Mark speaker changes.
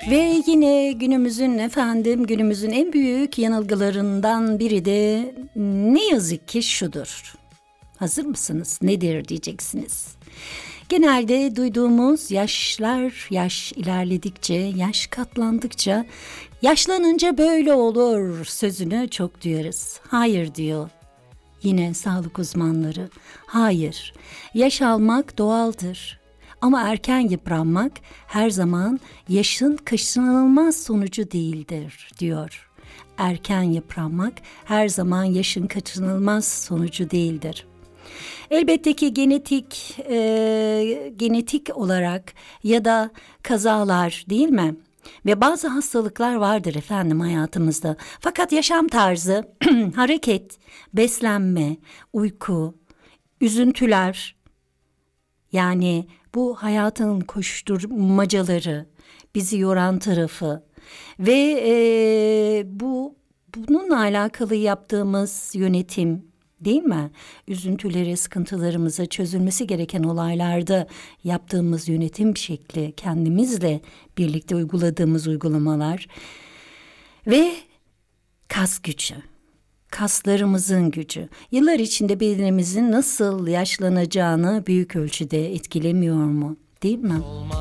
Speaker 1: Ve yine günümüzün en büyük yanılgılarından biri de ne yazık ki şudur. Hazır mısınız? Nedir diyeceksiniz. Genelde duyduğumuz yaş ilerledikçe, yaş katlandıkça, yaşlanınca böyle olur sözünü çok duyarız. Hayır diyor yine sağlık uzmanları. Hayır, yaş almak doğaldır. Ama erken yıpranmak her zaman yaşın kaçınılmaz sonucu değildir diyor. Erken yıpranmak her zaman yaşın kaçınılmaz sonucu değildir. Elbette ki genetik olarak ya da kazalar değil mi? Ve bazı hastalıklar vardır efendim hayatımızda. Fakat yaşam tarzı, hareket, beslenme, uyku, üzüntüler, yani bu hayatın koşturmacaları, bizi yoran tarafı ve bununla alakalı yaptığımız yönetim, değil mi? Üzüntüleri, sıkıntılarımıza, çözülmesi gereken olaylarda yaptığımız yönetim şekli, kendimizle birlikte uyguladığımız uygulamalar ve kas gücü. Kaslarımızın gücü, yıllar içinde bedenimizin nasıl yaşlanacağını büyük ölçüde etkilemiyor mu? Değil mi?